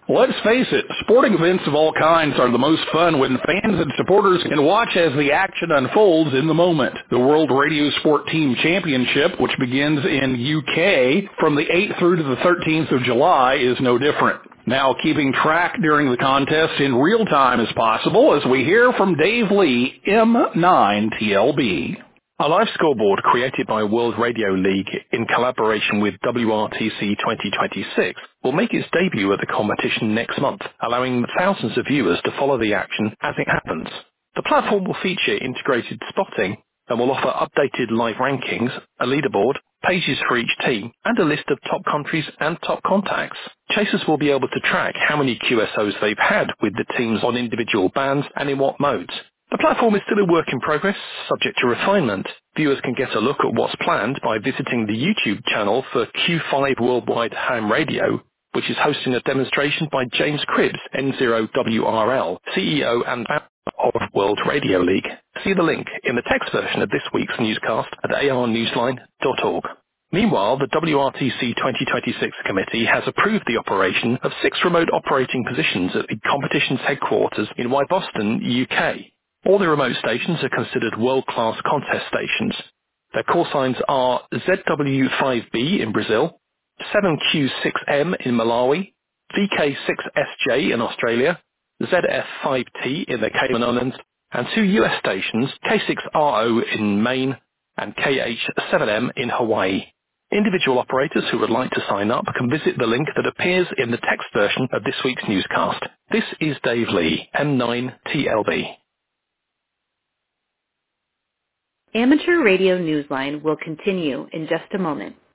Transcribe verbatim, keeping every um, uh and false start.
Let's face it, sporting events of all kinds are the most fun when fans and supporters can watch as the action unfolds in the moment. The World Radio Sport Team Championship, which begins in U K from the eighth through to the thirteenth of July, is no different. Now keeping track during the contest in real time as possible as we hear from Dave Lee, M nine T L B. A live scoreboard created by World Radio League in collaboration with W R T C twenty twenty-six will make its debut at the competition next month, allowing thousands of viewers to follow the action as it happens. The platform will feature integrated spotting and will offer updated live rankings, a leaderboard, pages for each team, and a list of top countries and top contacts. Chasers will be able to track how many Q S Os they've had with the teams on individual bands and in what modes. The platform is still a work in progress, subject to refinement. Viewers can get a look at what's planned by visiting the YouTube channel for Q five Worldwide Ham Radio, which is hosting a demonstration by James Cribbs, N zero W R L, C E O and founder of World Radio League. See the link in the text version of this week's newscast at a r newsline dot org. Meanwhile, the W R T C twenty twenty-six committee has approved the operation of six remote operating positions at the competition's headquarters in Boston, U K. All the remote stations are considered world-class contest stations. Their call signs are Z W five B in Brazil, seven Q six M in Malawi, V K six S J in Australia, Z F five T in the Cayman Islands, and two U S stations, K six R O in Maine and K H seven M in Hawaii. Individual operators who would like to sign up can visit the link that appears in the text version of this week's newscast. This is Dave Lee, M nine T L B. Amateur Radio Newsline will continue in just a moment.